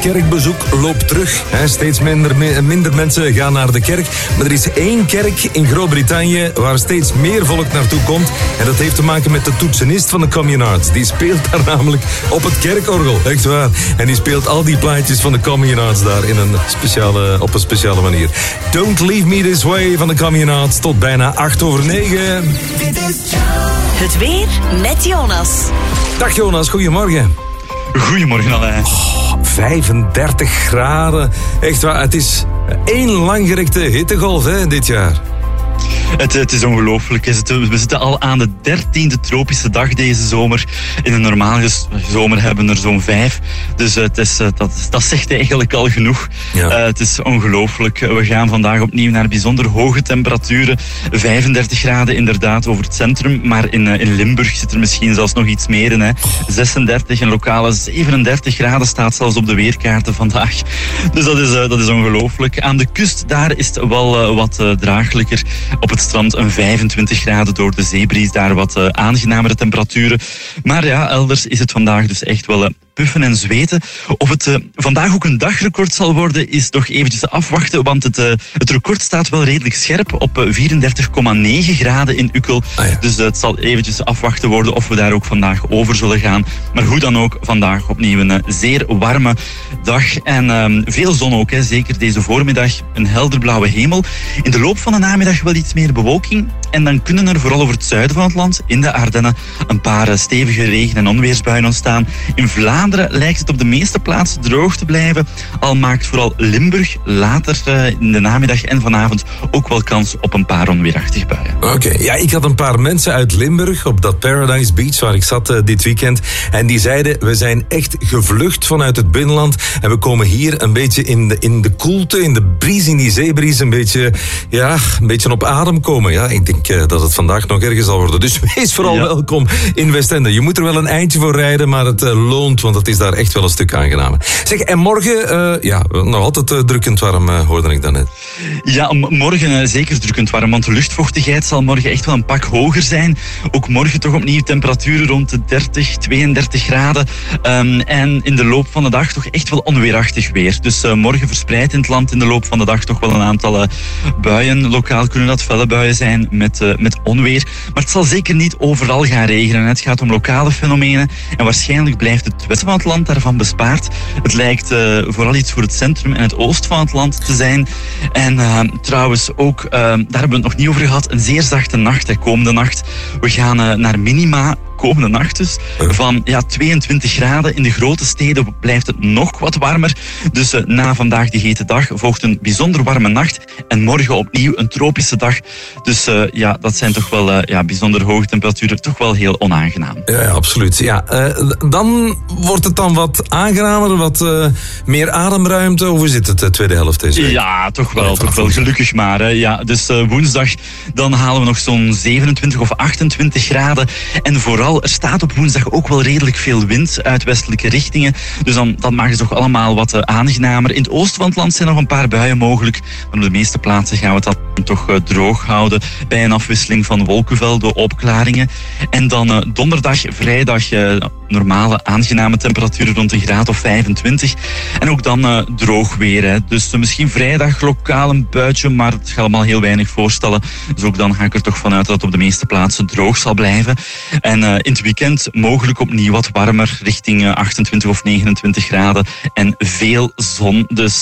kerkbezoek loopt terug. Steeds minder mensen gaan naar de kerk. Maar er is 1 kerk in Groot-Brittannië waar steeds meer volk naartoe komt. En dat heeft te maken met de toetsenist van de Communards. Die speelt daar namelijk op het kerkorgel. Echt waar. En die speelt al die plaatjes van de Communards daar op een speciale manier. Don't Leave Me This Way van de Communards tot bijna 8:09. Het weer met Jonas. Dag Jonas, goedemorgen. Goedemorgen Alain. 35 graden. Echt waar, het is 1 langgerekte hittegolf dit jaar. Het is ongelooflijk. We zitten al aan de 13e tropische dag deze zomer. In een normale zomer hebben we er zo'n 5. Dus dat zegt eigenlijk al genoeg. Ja. Het is ongelooflijk. We gaan vandaag opnieuw naar bijzonder hoge temperaturen. 35 graden inderdaad over het centrum. Maar in Limburg zit er misschien zelfs nog iets meer in. Hè. 36 en lokale 37 graden staat zelfs op de weerkaarten vandaag. Dus dat is ongelooflijk. Aan de kust daar is het wel wat draaglijker. Op het strand een 25 graden door de zeebries, daar wat aangenamere temperaturen. Maar ja, elders is het vandaag dus echt wel puffen en zweten. Of het vandaag ook een dagrecord zal worden, is nog eventjes afwachten, want het record staat wel redelijk scherp op 34,9 graden in Ukkel. Ah, ja. Dus het zal eventjes afwachten worden of we daar ook vandaag over zullen gaan. Maar hoe dan ook, vandaag opnieuw een zeer warme dag en veel zon ook, zeker deze voormiddag. Een helderblauwe hemel. In de loop van de namiddag wel iets meer bewolking en dan kunnen er vooral over het zuiden van het land, in de Ardennen, een paar stevige regen- en onweersbuien ontstaan. In Vlaanderen lijkt het op de meeste plaatsen droog te blijven, al maakt vooral Limburg later in de namiddag en vanavond ook wel kans op een paar onweerachtige buien. Oké, ja, ik had een paar mensen uit Limburg op dat Paradise Beach waar ik zat dit weekend en die zeiden, we zijn echt gevlucht vanuit het binnenland en we komen hier een beetje in de koelte, in de bries, in die zeebries, een beetje op adem komen. Ja, ik denk dat het vandaag nog erger zal worden. Dus wees vooral welkom in Westende. Je moet er wel een eindje voor rijden, maar het loont, want het is daar echt wel een stuk aangenamer. Zeg, en morgen, nog altijd drukkend warm, hoorde ik daarnet. Ja, morgen zeker drukkend warm, want de luchtvochtigheid zal morgen echt wel een pak hoger zijn. Ook morgen toch opnieuw temperaturen rond de 30, 32 graden. En in de loop van de dag toch echt wel onweerachtig weer. Dus morgen verspreid in het land in de loop van de dag toch wel een aantal buien. Lokaal kunnen dat felle buien zijn met onweer. Maar het zal zeker niet overal gaan regenen. Het gaat om lokale fenomenen en waarschijnlijk blijft het westen van het land daarvan bespaard. Het lijkt vooral iets voor het centrum en het oosten van het land te zijn. En trouwens ook, daar hebben we het nog niet over gehad, een zeer zachte nacht, komende nacht. We gaan naar minima komende nacht dus van 22 graden. In de grote steden blijft het nog wat warmer. Dus na vandaag die hete dag volgt een bijzonder warme nacht. En morgen opnieuw een tropische dag. Dus dat zijn toch wel bijzonder hoge temperaturen. Toch wel heel onaangenaam. Ja, absoluut. Ja, dan wordt het dan wat aangenamer, wat meer ademruimte. Hoe zit het de tweede helft deze week? Ja, toch wel. Gelukkig maar. Hè. Ja, dus woensdag dan halen we nog zo'n 27 of 28 graden. En vooral, er staat op woensdag ook wel redelijk veel wind uit westelijke richtingen. Dus dat maakt het toch allemaal wat aangenamer. In het oosten van het land zijn nog een paar buien mogelijk. Maar op de meeste plaatsen gaan we dat toch droog houden. Bij een afwisseling van wolkenvelden, opklaringen. En dan donderdag, vrijdag normale aangename temperaturen rond een graad of 25. En ook dan droog weer. Hè. Dus misschien vrijdag lokaal een buitje, maar het gaat allemaal heel weinig voorstellen. Dus ook dan ga ik er toch vanuit dat het op de meeste plaatsen droog zal blijven. En in het weekend mogelijk opnieuw wat warmer, richting 28 of 29 graden. En veel zon, dus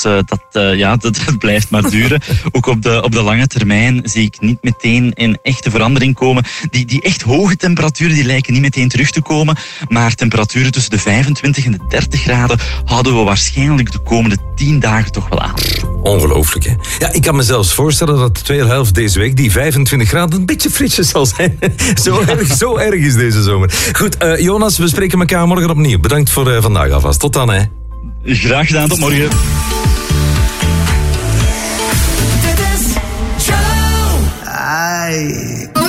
dat blijft maar duren. Ook op de lange termijn zie ik niet meteen een echte verandering komen. Die echt hoge temperaturen die lijken niet meteen terug te komen, maar temperaturen tussen de 25 en de 30 graden houden we waarschijnlijk de komende 10 dagen toch wel aan. Ongelooflijk, hè? Ja, ik kan me zelfs voorstellen dat de tweede helft deze week, die 25 graden, een beetje frisjes zal zijn. Zo erg is deze zomer. Goed, Jonas, we spreken elkaar morgen opnieuw. Bedankt voor vandaag alvast. Tot dan, hè. Graag gedaan, tot morgen. Dit is Joe.